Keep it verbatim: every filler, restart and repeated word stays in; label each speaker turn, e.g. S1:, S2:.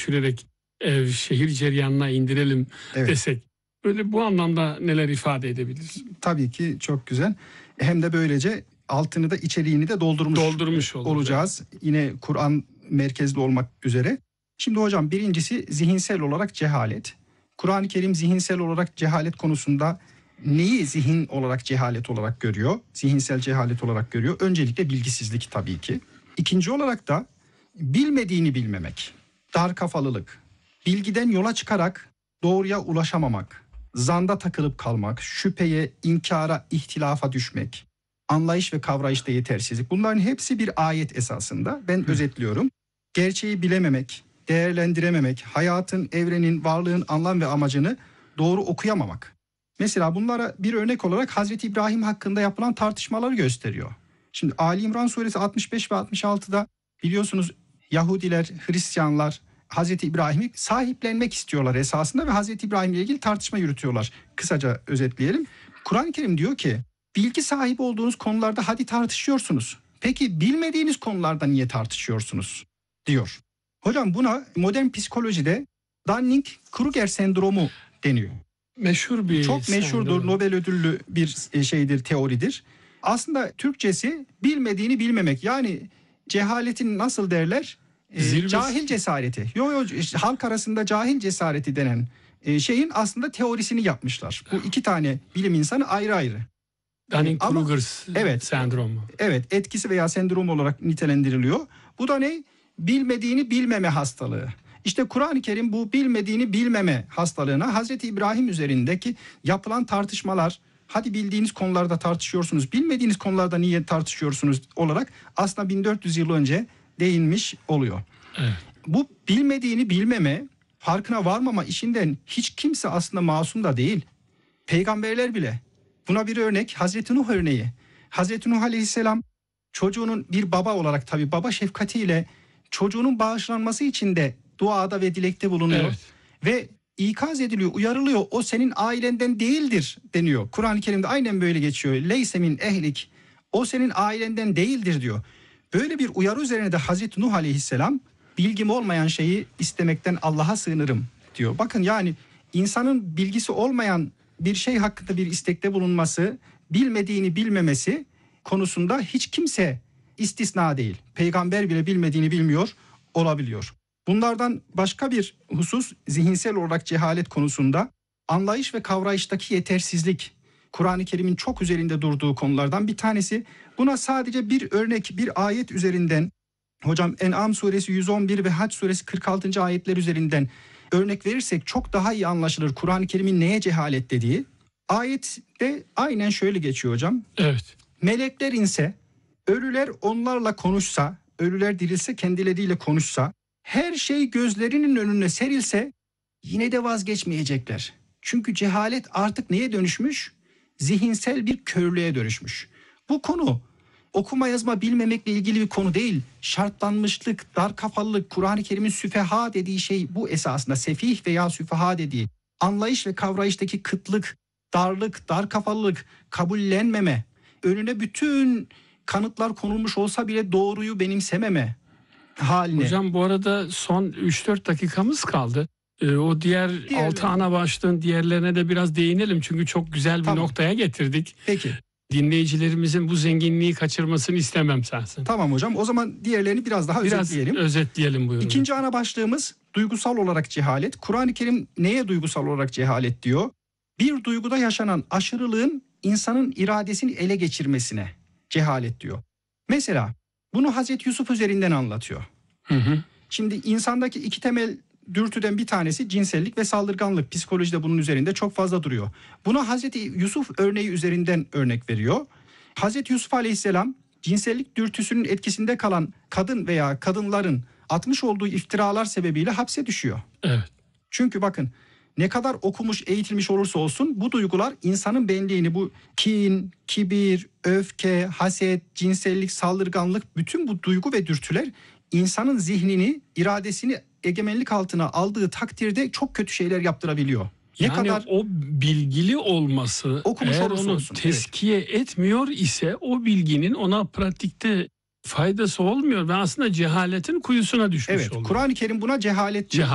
S1: düşürerek ev, şehir ceryanına indirelim
S2: Evet.
S1: desek, böyle bu anlamda neler ifade edebilir?
S2: Tabii ki çok güzel. Hem de böylece altını da içeriğini de doldurmuş,
S1: Doldurmuş oluruz,
S2: olacağız. Evet. Yine Kur'an merkezli olmak üzere. Şimdi hocam, birincisi zihinsel olarak cehalet. Kur'an-ı Kerim zihinsel olarak cehalet konusunda neyi zihin olarak cehalet olarak görüyor? Zihinsel cehalet olarak görüyor. Öncelikle bilgisizlik tabii ki. İkinci olarak da bilmediğini bilmemek, dar kafalılık, bilgiden yola çıkarak doğruya ulaşamamak, zanda takılıp kalmak, şüpheye, inkara, ihtilafa düşmek, anlayış ve kavrayışta yetersizlik. Bunların hepsi bir ayet esasında. Ben Hı. özetliyorum. Gerçeği bilememek, değerlendirememek, hayatın, evrenin, varlığın anlam ve amacını doğru okuyamamak. Mesela bunlara bir örnek olarak Hazreti İbrahim hakkında yapılan tartışmaları gösteriyor. Şimdi Ali İmran suresi altmış beş ve altmış altıda biliyorsunuz Yahudiler, Hristiyanlar Hazreti İbrahim'i sahiplenmek istiyorlar esasında ve Hazreti İbrahim ile ilgili tartışma yürütüyorlar. Kısaca özetleyelim. Kur'an-ı Kerim diyor ki, bilgi sahibi olduğunuz konularda hadi tartışıyorsunuz. Peki bilmediğiniz konularda niye tartışıyorsunuz? Diyor. Hocam buna modern psikolojide Dunning-Kruger sendromu deniyor.
S1: Meşhur bir
S2: Çok meşhurdur, sendrom. Nobel ödüllü bir şeydir, teoridir. Aslında Türkçesi bilmediğini bilmemek. Yani cehaletin nasıl derler? E, cahil cesareti. Yo yo halk arasında cahil cesareti denen e, şeyin aslında teorisini yapmışlar. Bu iki tane bilim insanı ayrı ayrı.
S1: Dunning-Kruger
S2: evet,
S1: sendromu.
S2: Evet, etkisi veya sendrom olarak nitelendiriliyor. Bu da ne? Bilmediğini bilmeme hastalığı. İşte Kur'an-ı Kerim bu bilmediğini bilmeme hastalığına Hazreti İbrahim üzerindeki yapılan tartışmalar, hadi bildiğiniz konularda tartışıyorsunuz, bilmediğiniz konularda niye tartışıyorsunuz olarak aslında bin dört yüz yıl önce değinmiş oluyor.
S1: Evet.
S2: Bu bilmediğini bilmeme, farkına varmama işinden hiç kimse aslında masum da değil. Peygamberler bile. Buna bir örnek Hazreti Nuh örneği. Hazreti Nuh Aleyhisselam çocuğunun bir baba olarak, tabii baba şefkatiyle çocuğunun bağışlanması için de duada ve dilekte bulunuyor.
S1: Evet.
S2: Ve ikaz ediliyor, uyarılıyor. O senin ailenden değildir deniyor. Kur'an-ı Kerim'de aynen böyle geçiyor. Leyse min ehlik. O senin ailenden değildir diyor. Böyle bir uyarı üzerine de Hazreti Nuh Aleyhisselam bilgim olmayan şeyi istemekten Allah'a sığınırım diyor. Bakın yani insanın bilgisi olmayan bir şey hakkında bir istekte bulunması, bilmediğini bilmemesi konusunda hiç kimse istisna değil. Peygamber bile bilmediğini bilmiyor olabiliyor. Bunlardan başka bir husus zihinsel olarak cehalet konusunda anlayış ve kavrayıştaki yetersizlik. Kur'an-ı Kerim'in çok üzerinde durduğu konulardan bir tanesi. Buna sadece bir örnek, bir ayet üzerinden, hocam En'am suresi yüz on bir ve Hac suresi kırk altıncı ayetler üzerinden örnek verirsek çok daha iyi anlaşılır Kur'an-ı Kerim'in neye cehalet dediği. Ayette aynen şöyle geçiyor hocam.
S1: Evet.
S2: Melekler inse, ölüler onlarla konuşsa, ölüler dirilse kendileriyle konuşsa, her şey gözlerinin önüne serilse yine de vazgeçmeyecekler. Çünkü cehalet artık neye dönüşmüş? Zihinsel bir körlüğe dönüşmüş. Bu konu okuma yazma bilmemekle ilgili bir konu değil. Şartlanmışlık, dar kafalılık, Kur'an-ı Kerim'in süfeha dediği şey bu esasında. Sefih veya süfeha dediği anlayış ve kavrayıştaki kıtlık, darlık, dar kafalılık, kabullenmeme, önüne bütün kanıtlar konulmuş olsa bile doğruyu benimsememe haline.
S1: Hocam bu arada son üç dört dakikamız kaldı. Ee, o diğer
S2: Diğer...
S1: altı ana başlığın diğerlerine de biraz değinelim. Çünkü çok güzel bir
S2: tamam.
S1: noktaya getirdik.
S2: Peki.
S1: Dinleyicilerimizin bu zenginliği kaçırmasını istemem sensin.
S2: Tamam hocam, o zaman diğerlerini biraz daha
S1: biraz
S2: özetleyelim.
S1: özetleyelim buyurun.
S2: İkinci ana başlığımız duygusal olarak cehalet. Kur'an-ı Kerim neye duygusal olarak cehalet diyor? Bir duyguda yaşanan aşırılığın insanın iradesini ele geçirmesine cehalet diyor. Mesela bunu Hazreti Yusuf üzerinden anlatıyor.
S1: Hı hı.
S2: Şimdi insandaki iki temel dürtüden bir tanesi cinsellik ve saldırganlık. Psikolojide bunun üzerinde çok fazla duruyor. Buna Hazreti Yusuf örneği üzerinden örnek veriyor. Hazreti Yusuf Aleyhisselam cinsellik dürtüsünün etkisinde kalan kadın veya kadınların atmış olduğu iftiralar sebebiyle hapse düşüyor.
S1: Evet.
S2: Çünkü bakın ne kadar okumuş, eğitilmiş olursa olsun bu duygular insanın benliğini, bu kin, kibir, öfke, haset, cinsellik, saldırganlık, bütün bu duygu ve dürtüler insanın zihnini, iradesini egemenlik altına aldığı takdirde çok kötü şeyler yaptırabiliyor. Ne
S1: yani
S2: kadar
S1: o bilgili olması,
S2: okumuş
S1: eğer
S2: olursa
S1: onu
S2: olsun,
S1: teskiye
S2: evet.
S1: etmiyor ise o bilginin ona pratikte faydası olmuyor ve aslında cehaletin kuyusuna düşmüş
S2: evet,
S1: oluyor.
S2: Kur'an-ı Kerim buna cehalet diyor.